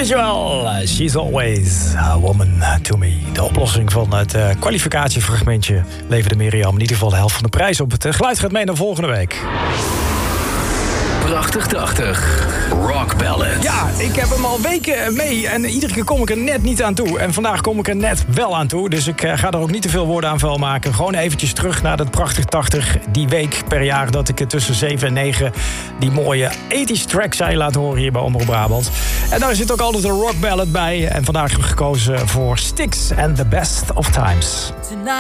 Jawel, She's Always a Woman to Me. De oplossing van het kwalificatiefragmentje leverde Mirjam in ieder geval de helft van de prijs op. Het geluid gaat mee naar volgende week. Prachtig 80. Rock Ballad. Ja, ik heb hem al weken mee en iedere keer kom ik er net niet aan toe. En vandaag kom ik er net wel aan toe. Dus ik ga er ook niet te veel woorden aan vuil maken. Gewoon eventjes terug naar dat Prachtig 80. Die week per jaar dat ik tussen 7 en 9 die mooie 80's tracks zou laten horen hier bij Omroep Brabant. En daar zit ook altijd een rock ballad bij. En vandaag heb ik gekozen voor Styx and the Best of Times.